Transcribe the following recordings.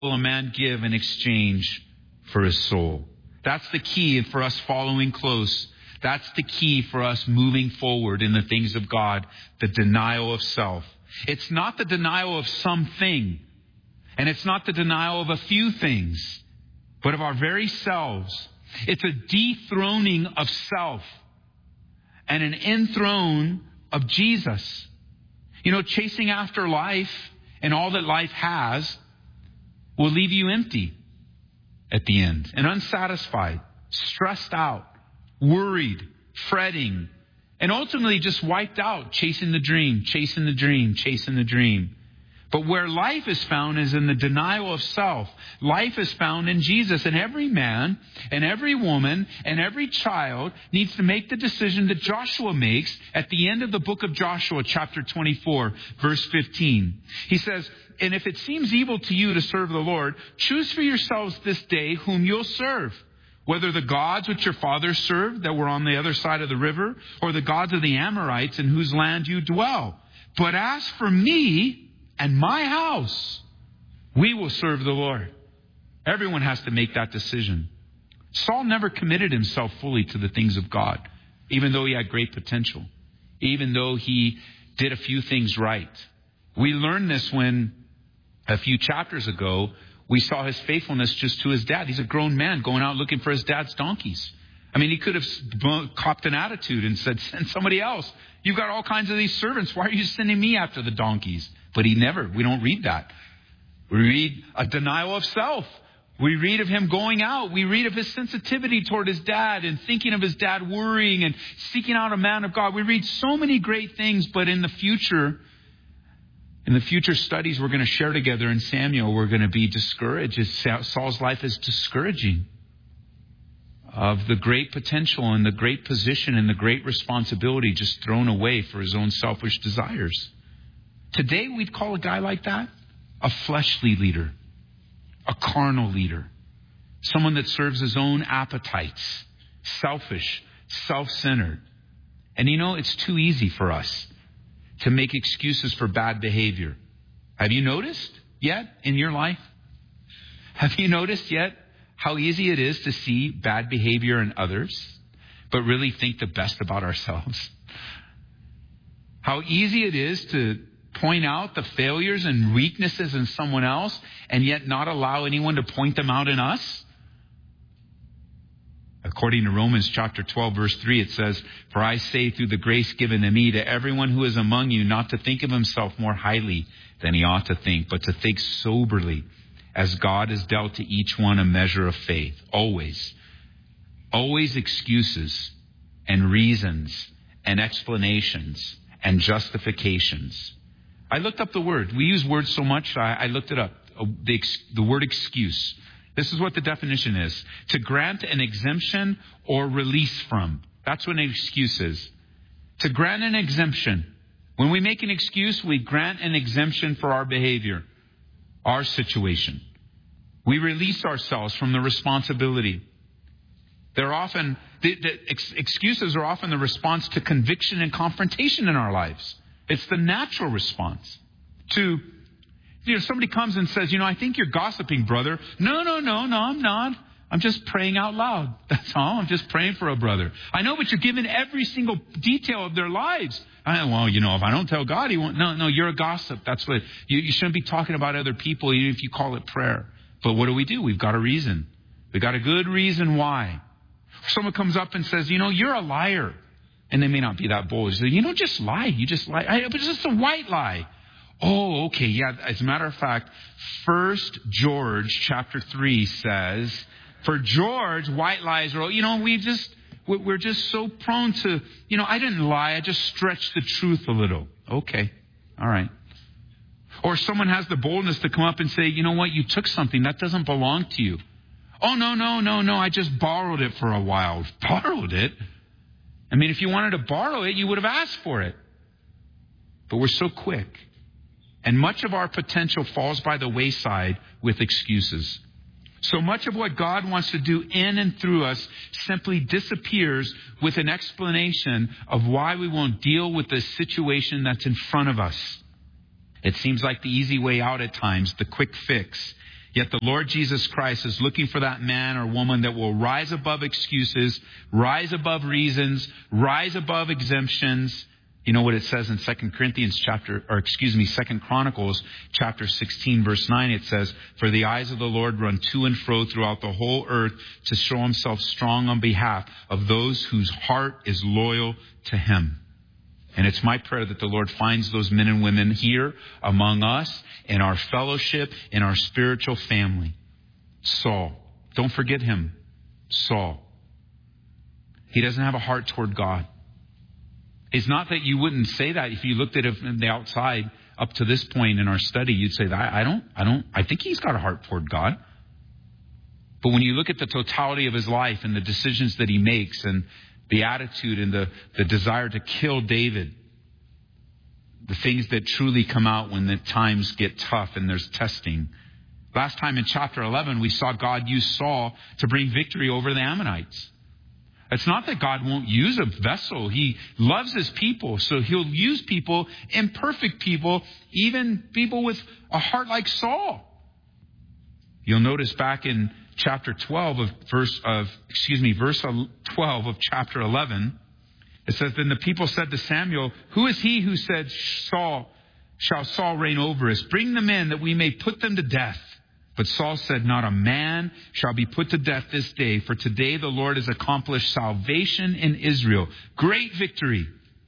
will a man give in exchange for his soul? That's the key for us following close. That's the key for us moving forward in the things of God, the denial of self. It's not the denial of something, and it's not the denial of a few things, but of our very selves. It's a dethroning of self and an enthrone of Jesus. You know, chasing after life and all that life has will leave you empty at the end and unsatisfied, stressed out, worried, fretting, and ultimately just wiped out, chasing the dream, chasing the dream, chasing the dream. But where life is found is in the denial of self. Life is found in Jesus. And every man and every woman and every child needs to make the decision that Joshua makes at the end of the book of Joshua, chapter 24, verse 15. He says, "And if it seems evil to you to serve the Lord, choose for yourselves this day whom you'll serve. Whether the gods which your fathers served that were on the other side of the river, or the gods of the Amorites in whose land you dwell. But as for me and my house, we will serve the Lord." Everyone has to make that decision. Saul never committed himself fully to the things of God, even though he had great potential, even though he did a few things right. We learned this when a few chapters ago, we saw his faithfulness just to his dad. He's a grown man going out looking for his dad's donkeys. I mean, he could have copped an attitude and said, "Send somebody else. You've got all kinds of these servants. Why are you sending me after the donkeys?" But we don't read that. We read a denial of self. We read of him going out. We read of his sensitivity toward his dad and thinking of his dad worrying and seeking out a man of God. We read so many great things, but in the future studies we're going to share together in Samuel, we're going to be discouraged. Saul's life is discouraging of the great potential and the great position and the great responsibility just thrown away for his own selfish desires. Today, we'd call a guy like that a fleshly leader, a carnal leader, someone that serves his own appetites, selfish, self-centered. And you know, it's too easy for us to make excuses for bad behavior. Have you noticed yet in your life? Have you noticed yet how easy it is to see bad behavior in others, but really think the best about ourselves? How easy it is to point out the failures and weaknesses in someone else and yet not allow anyone to point them out in us? According to Romans chapter 12, verse 3, it says, "For I say through the grace given to me to everyone who is among you not to think of himself more highly than he ought to think, but to think soberly, as God has dealt to each one a measure of faith." Always excuses and reasons and explanations and justifications. I looked up the word. We use words so much, I looked it up. The word excuse. This is what the definition is: to grant an exemption or release from. That's what an excuse is. To grant an exemption. When we make an excuse, we grant an exemption for our behavior, our situation. We release ourselves from the responsibility. They're often, excuses are often the response to conviction and confrontation in our lives. It's the natural response to, somebody comes and says, "I think you're gossiping, brother." No, I'm not. I'm just praying out loud. That's all. I'm just praying for a brother. "I know, but you're giving every single detail of their lives." If I don't tell God, he won't. No, you're a gossip. That's what, you shouldn't be talking about other people, even if you call it prayer. But what do? We've got a reason. We've got a good reason why. Someone comes up and says, "You're a liar." And they may not be that bold. They say, "Just lie. You just lie." But it's just a white lie. Oh, okay. Yeah. As a matter of fact, 1 George chapter 3 says, for George, white lies are, we're just so prone to, I didn't lie. I just stretched the truth a little. Okay. All right. Or someone has the boldness to come up and say, "You know what? You took something that doesn't belong to you." "Oh, no. I just borrowed it for a while." Borrowed it? I mean, if you wanted to borrow it, you would have asked for it. But we're so quick. And much of our potential falls by the wayside with excuses. So much of what God wants to do in and through us simply disappears with an explanation of why we won't deal with the situation that's in front of us. It seems like the easy way out at times, the quick fix, Yet the Lord Jesus Christ is looking for that man or woman that will rise above excuses, rise above reasons, rise above exemptions. You know what it says in 2 Chronicles chapter 16, verse 9. It says, "For the eyes of the Lord run to and fro throughout the whole earth to show himself strong on behalf of those whose heart is loyal to him." And it's my prayer that the Lord finds those men and women here among us, in our fellowship, in our spiritual family. Saul. Don't forget him. Saul. He doesn't have a heart toward God. It's not that you wouldn't say that if you looked at it from the outside up to this point in our study. You'd say that I think he's got a heart toward God. But when you look at the totality of his life and the decisions that he makes and the attitude and the desire to kill David, the things that truly come out when the times get tough and there's testing. Last time in chapter 11, we saw God use Saul to bring victory over the Ammonites. It's not that God won't use a vessel. He loves his people, so he'll use people, imperfect people, even people with a heart like Saul. You'll notice back in chapter 12 verse 12 of chapter 11, it says, "Then the people said to Samuel, 'Who is he who said, shall Saul reign over us? Bring them in that we may put them to death.' But Saul said, 'Not a man shall be put to death this day, for today the Lord has accomplished salvation in Israel.'" Great victory.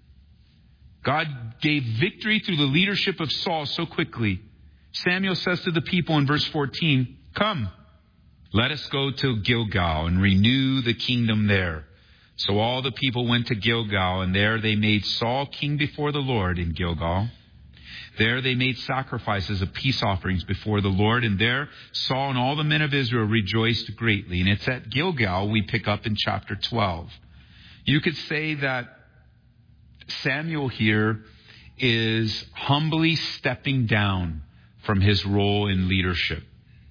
God gave victory through the leadership of Saul so quickly. Samuel says to the people in verse 14, "Come, let us go to Gilgal and renew the kingdom there." So all the people went to Gilgal, and there they made Saul king before the Lord in Gilgal. There they made sacrifices of peace offerings before the Lord, and there Saul and all the men of Israel rejoiced greatly. And it's at Gilgal we pick up in chapter 12. You could say that Samuel here is humbly stepping down from his role in leadership.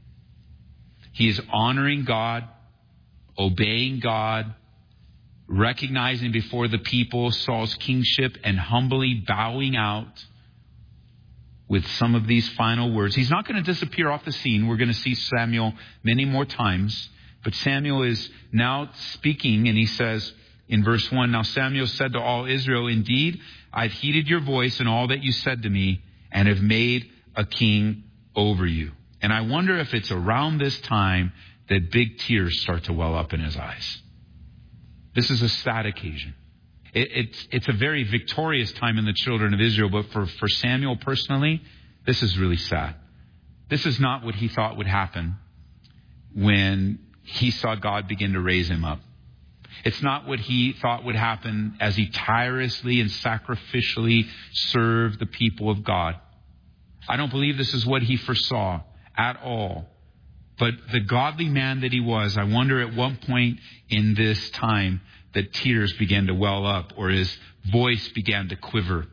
He is honoring God, obeying God, recognizing before the people Saul's kingship, and humbly bowing out with some of these final words. He's not going to disappear off the scene. We're going to see Samuel many more times. But Samuel is now speaking, and he says in verse 1, "Now Samuel said to all Israel, 'Indeed, I've heeded your voice and all that you said to me, and have made a king over you.'" And I wonder if it's around this time that big tears start to well up in his eyes. This is a sad occasion. It's a very victorious time in the children of Israel, but for Samuel personally, this is really sad. This is not what he thought would happen when he saw God begin to raise him up. It's not what he thought would happen as he tirelessly and sacrificially served the people of God. I don't believe this is what he foresaw at all. But the godly man that he was, I wonder at what point in this time that tears began to well up or his voice began to quiver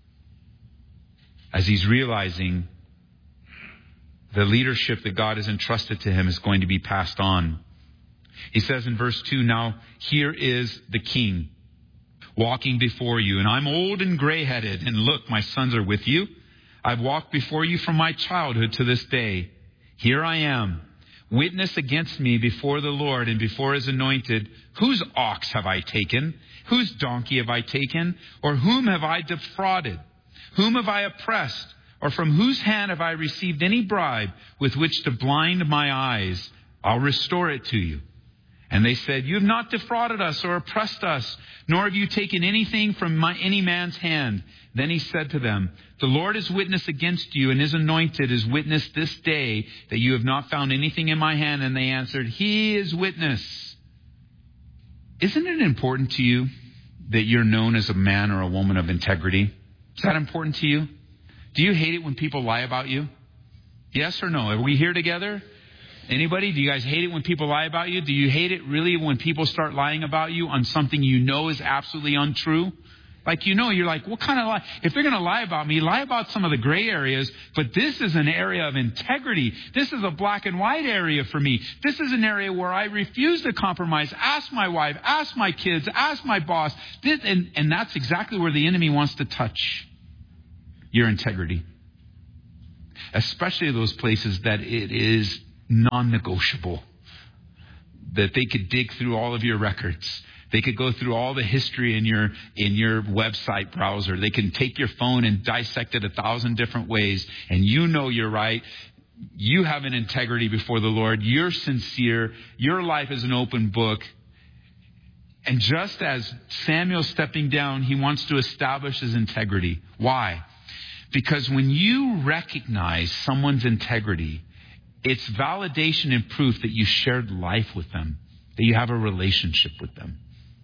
as he's realizing the leadership that God has entrusted to him is going to be passed on. He says in verse 2, "Now here is the king walking before you, and I'm old and gray-headed, and look, my sons are with you. I've walked before you from my childhood to this day. Here I am. Witness against me before the Lord and before his anointed. Whose ox have I taken? Whose donkey have I taken? Or whom have I defrauded? Whom have I oppressed? Or from whose hand have I received any bribe with which to blind my eyes? I'll restore it to you." And they said, "You have not defrauded us or oppressed us, nor have you taken anything from any man's hand." Then he said to them, "The Lord is witness against you, and his anointed is witness this day that you have not found anything in my hand." And they answered, "He is witness." Isn't it important to you that you're known as a man or a woman of integrity? Is that important to you? Do you hate it when people lie about you? Yes or no? Are we here together? Anybody? Do you guys hate it when people lie about you? Do you hate it really when people start lying about you on something you know is absolutely untrue? Like, you're like, what kind of lie? If they're going to lie about me, lie about some of the gray areas, but this is an area of integrity. This is a black and white area for me. This is an area where I refuse to compromise. Ask my wife, ask my kids, ask my boss. And that's exactly where the enemy wants to touch your integrity. Especially those places that it is non-negotiable. That they could dig through all of your records. They could go through all the history in your website browser. They can take your phone and dissect it 1,000 different ways. And you know you're right. You have an integrity before the Lord. You're sincere. Your life is an open book. And just as Samuel stepping down, he wants to establish his integrity. Why? Because when you recognize someone's integrity, it's validation and proof that you shared life with them, that you have a relationship with them.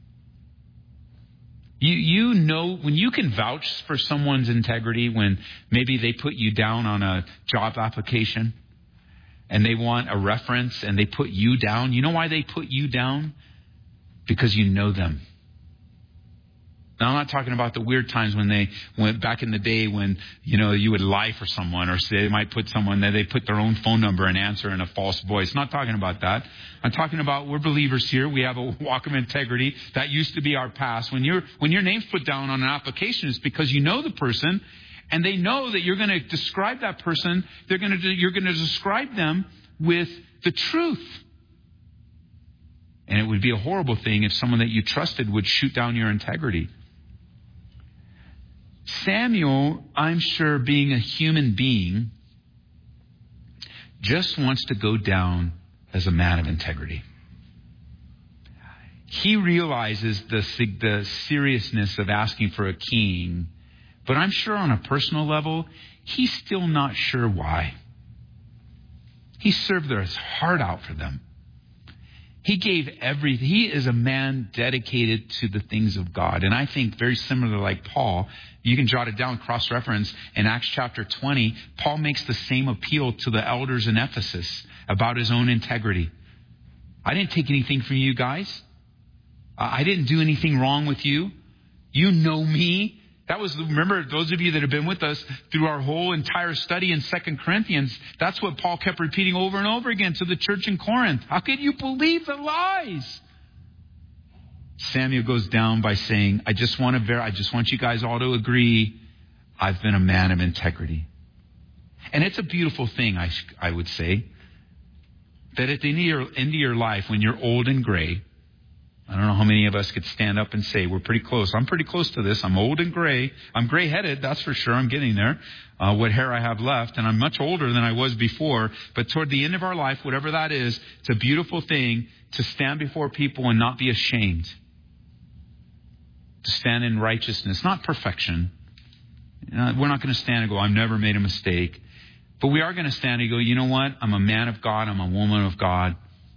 You know, when you can vouch for someone's integrity, when maybe they put you down on a job application and they want a reference and they put you down. You know why they put you down? Because you know them. Now, I'm not talking about the weird times when they went back in the day when, you would lie for someone, or they might put someone that they put their own phone number and answer in a false voice. Not talking about that. I'm talking about we're believers here. We have a walk of integrity. That used to be our past. When your name's put down on an application, it's because you know the person and they know that you're going to describe that person. You're going to describe them with the truth. And it would be a horrible thing if someone that you trusted would shoot down your integrity. Samuel, I'm sure, being a human being, just wants to go down as a man of integrity. He realizes the seriousness of asking for a king, but I'm sure on a personal level, he's still not sure why. He served his heart out for them. He gave everything. He is a man dedicated to the things of God. And I think very similar like Paul, you can jot it down, cross-reference. In Acts chapter 20, Paul makes the same appeal to the elders in Ephesus about his own integrity. I didn't take anything from you guys. I didn't do anything wrong with you. You know me. Remember, those of you that have been with us through our whole entire study in 2 Corinthians, that's what Paul kept repeating over and over again to the church in Corinth. How could you believe the lies? Samuel goes down by saying, I just want you guys all to agree, I've been a man of integrity. And it's a beautiful thing, I would say, that at the end of your life, when you're old and gray, I don't know how many of us could stand up and say, we're pretty close. I'm pretty close to this. I'm old and gray. I'm gray-headed, that's for sure. I'm getting there. What hair I have left. And I'm much older than I was before. But toward the end of our life, whatever that is, it's a beautiful thing to stand before people and not be ashamed. To stand in righteousness, not perfection. We're not going to stand and go, I've never made a mistake. But we are going to stand and go, you know what? I'm a man of God. I'm a woman of God.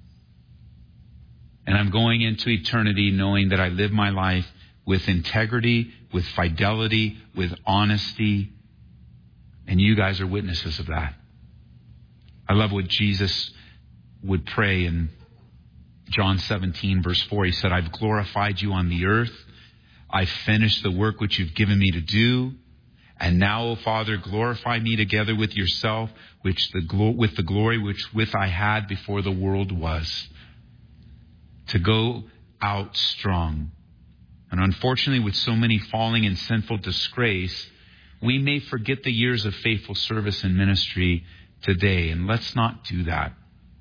And I'm going into eternity knowing that I live my life with integrity, with fidelity, with honesty. And you guys are witnesses of that. I love what Jesus would pray in John 17, verse 4. He said, I've glorified you on the earth. I've finished the work which you've given me to do. And now, O Father, glorify me together with yourself, with the glory which I had before the world was. To go out strong. And unfortunately, with so many falling in sinful disgrace, we may forget the years of faithful service and ministry today. And let's not do that.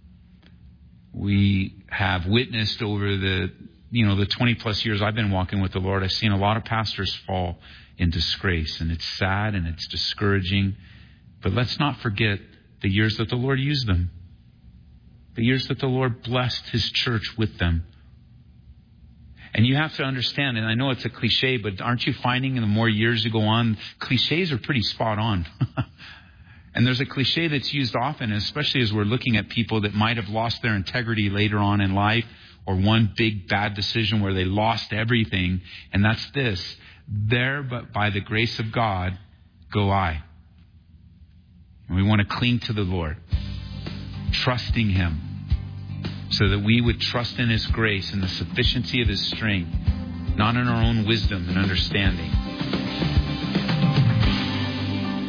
We have witnessed over the 20 plus years I've been walking with the Lord, I've seen a lot of pastors fall in disgrace. And it's sad and it's discouraging. But let's not forget the years that the Lord used them. The years that the Lord blessed His church with them. And you have to understand, and I know it's a cliche, but aren't you finding the more years you go on, cliches are pretty spot on. And there's a cliche that's used often, especially as we're looking at people that might have lost their integrity later on in life, or one big bad decision where they lost everything. And that's this: there, but by the grace of God, go I. And we want to cling to the Lord, trusting Him, so that we would trust in His grace and the sufficiency of His strength, not in our own wisdom and understanding.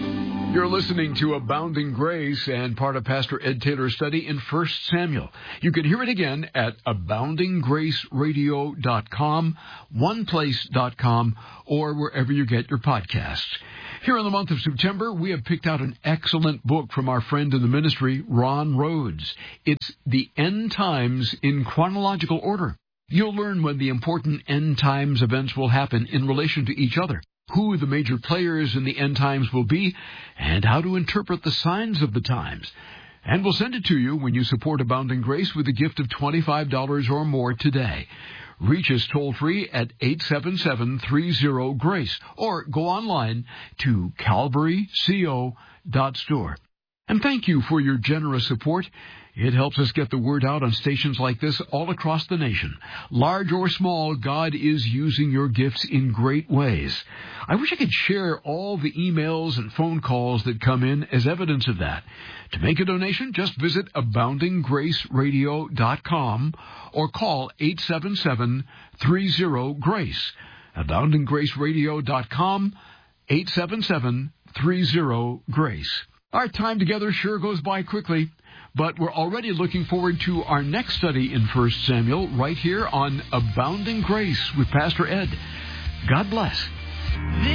You're listening to Abounding Grace and part of Pastor Ed Taylor's study in 1 Samuel. You can hear it again at aboundinggraceradio.com, oneplace.com, or wherever you get your podcasts. Here in the month of September, we have picked out an excellent book from our friend in the ministry, Ron Rhodes. It's The End Times in Chronological Order. You'll learn when the important end times events will happen in relation to each other, who the major players in the end times will be, and how to interpret the signs of the times. And we'll send it to you when you support Abounding Grace with a gift of $25 or more today. Reach us toll-free at 877-30-GRACE or go online to calvaryco.store. And thank you for your generous support. It helps us get the word out on stations like this all across the nation. Large or small, God is using your gifts in great ways. I wish I could share all the emails and phone calls that come in as evidence of that. To make a donation, just visit aboundinggraceradio.com or call 877-30-GRACE. aboundinggraceradio.com, 877-30-GRACE. Our time together sure goes by quickly, but we're already looking forward to our next study in 1 Samuel right here on Abounding Grace with Pastor Ed. God bless.